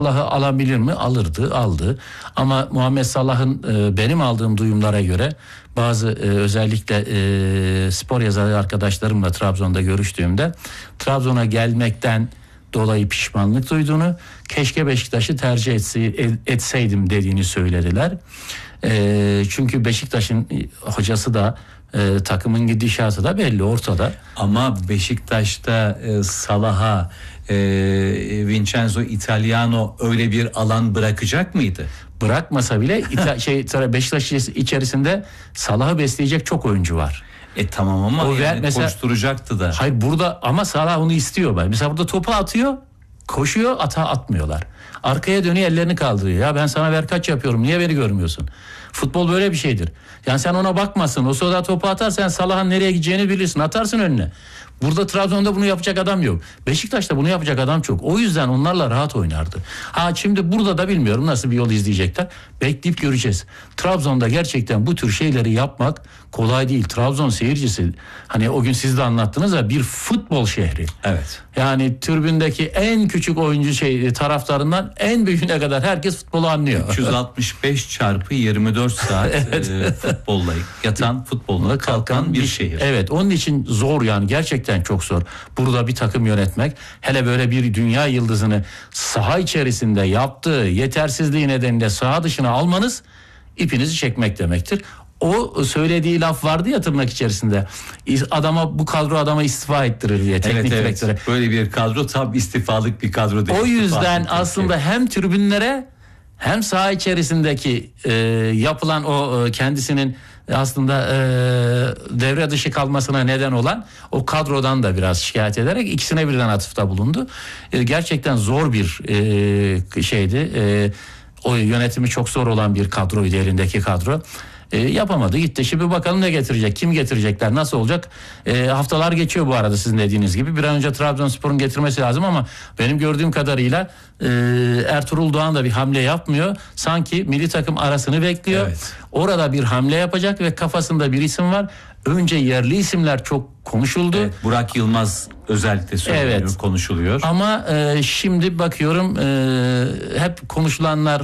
Salah'ı alabilir mi? Alırdı, aldı. Ama Muhammed Salah'ın benim aldığım duyumlara göre bazı özellikle spor yazarı arkadaşlarımla Trabzon'da görüştüğümde Trabzon'a gelmekten dolayı pişmanlık duyduğunu, keşke Beşiktaş'ı tercih etseydim dediğini söylediler. Çünkü Beşiktaş'ın hocası da takımın gidişatı da belli, ortada. Ama Beşiktaş'ta Salah'a Vincenzo Italiano öyle bir alan bırakacak mıydı? Bırakmasa bile Beşiktaş içerisinde Salah'ı besleyecek çok oyuncu var. Tamam ama O yani mesela, koşturacaktı da. Hayır burada ama Salah onu istiyor. Mesela burada topu atıyor, koşuyor, atmıyorlar. Arkaya dönüyor, ellerini kaldırıyor. Ya ben sana ver kaç yapıyorum, niye beni görmüyorsun? Futbol böyle bir şeydir. Yani sen ona bakmasın. O sırada topu atarsan Salah'ın nereye gideceğini bilirsin. Atarsın önüne. Burada Trabzon'da bunu yapacak adam yok. Beşiktaş'ta bunu yapacak adam çok. O yüzden onlarla rahat oynardı. Şimdi burada da bilmiyorum nasıl bir yol izleyecekler. Bekleyip göreceğiz. Trabzon'da gerçekten bu tür şeyleri yapmak kolay değil. Trabzon seyircisi, hani o gün siz de anlattınız ya, bir futbol şehri. Evet. Yani tribündeki en küçük oyuncu taraftarından en büyüğüne kadar herkes futbolu anlıyor. 365 çarpı 24 saat futbolla yatan, futbolla kalkan bir şehir. Evet, onun için zor, yani gerçekten çok zor. Burada bir takım yönetmek, hele böyle bir dünya yıldızını saha içerisinde yaptığı yetersizliği nedeniyle saha dışına almanız ipinizi çekmek demektir. O söylediği laf vardı ya, tırnak içerisinde. Bu kadro adama istifa ettirir diye, teknik direktöre. Böyle bir kadro tam istifalık bir kadro değil. O yüzden aslında hem tribünlere hem saha içerisindeki yapılan o kendisinin aslında devre dışı kalmasına neden olan o kadrodan da biraz şikayet ederek ikisine birden atıfta bulundu. Gerçekten zor bir şeydi. O yönetimi çok zor olan bir kadroydu, elindeki kadro. Yapamadı, gitti. Şimdi bakalım ne getirecek, kim getirecekler, nasıl olacak? Haftalar geçiyor bu arada, sizin dediğiniz gibi. Bir an önce Trabzonspor'un getirmesi lazım ama benim gördüğüm kadarıyla Ertuğrul Doğan da bir hamle yapmıyor. Sanki milli takım arasını bekliyor. Evet. Orada bir hamle yapacak ve kafasında bir isim var. Önce yerli isimler çok konuşuldu. Evet, Burak Yılmaz özellikle söyleniyor, konuşuluyor. Ama şimdi bakıyorum hep konuşulanlar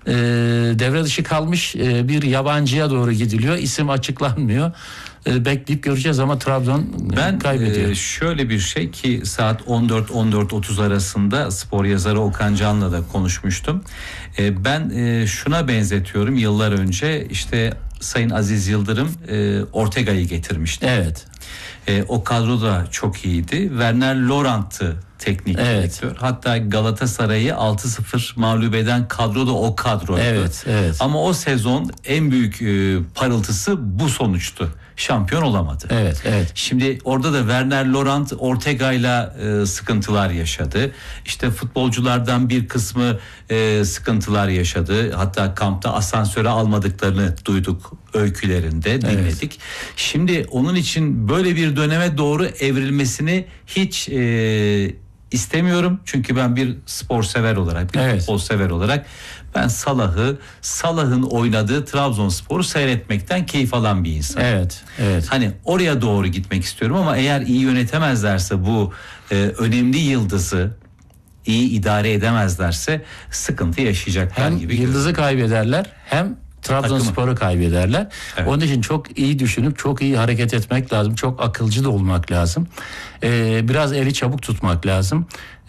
devre dışı kalmış, bir yabancıya doğru gidiliyor. İsim açıklanmıyor. Bekleyip göreceğiz ama Trabzon kaybediyor. Şöyle bir şey ki saat 14-14.30 arasında spor yazarı Okan Can'la da konuşmuştum. Ben şuna benzetiyorum, yıllar önce işte Sayın Aziz Yıldırım Ortega'yı getirmişti. Evet. O kadro da çok iyiydi. Werner Lorant'tı teknik direktör. Hatta Galatasaray'ı 6-0 mağlup eden kadro da o kadroydu. Evet. Ama o sezon en büyük parıltısı bu sonuçtu. Şampiyon olamadı. Evet. Şimdi orada da Werner Lorant Ortega'yla sıkıntılar yaşadı. İşte futbolculardan bir kısmı sıkıntılar yaşadı. Hatta kampta asansöre almadıklarını duyduk, öykülerinde dinledik. Evet. Şimdi onun için böyle bir döneme doğru evrilmesini hiç istemiyorum. Çünkü ben bir spor sever olarak, bir futbol sever olarak ben Salah'ın oynadığı Trabzonspor'u seyretmekten keyif alan bir insan. Evet. Hani oraya doğru gitmek istiyorum ama eğer iyi yönetemezlerse bu önemli yıldızı, iyi idare edemezlerse sıkıntı yaşayacaklar hem gibi. Hem yıldızı kaybederler, hem Trabzonspor'u kaybederler. Evet. Onun için çok iyi düşünüp çok iyi hareket etmek lazım. Çok akılcı da olmak lazım. Biraz eli çabuk tutmak lazım.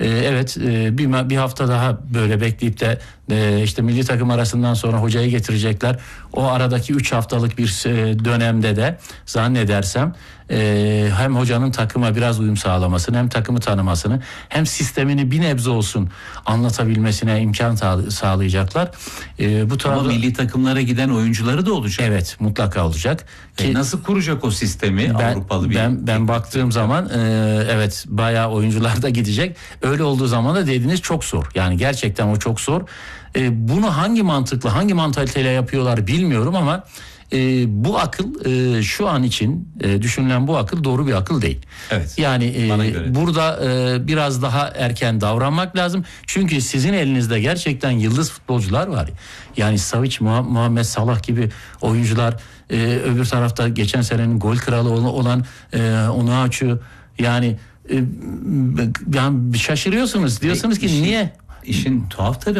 Bir hafta daha böyle bekleyip de işte milli takım arasından sonra hocayı getirecekler. O aradaki 3 haftalık bir dönemde de zannedersem hem hocanın takıma biraz uyum sağlamasını, hem takımı tanımasını, hem sistemini bir nebze olsun anlatabilmesine imkan sağlayacaklar. Ama milli takımlara giden oyuncuları da olacak. Evet, mutlaka olacak. Nasıl kuracak o sistemi Avrupalı bir? Ben baktığım zaman evet, bayağı oyuncular da gidecek. Öyle olduğu zaman da dediğiniz çok zor. Yani gerçekten o çok zor. Bunu hangi mantıkla, hangi mantaliteyle yapıyorlar bilmiyorum ama bu akıl şu an için düşünülen bu akıl doğru bir akıl değil. Evet. Yani burada biraz daha erken davranmak lazım. Çünkü sizin elinizde gerçekten yıldız futbolcular var. Yani Savic, Muhammed Salah gibi oyuncular, öbür tarafta geçen senenin gol kralı olan Onuachu, yani şaşırıyorsunuz. Diyorsunuz ki niye? İşin tuhaf tarafı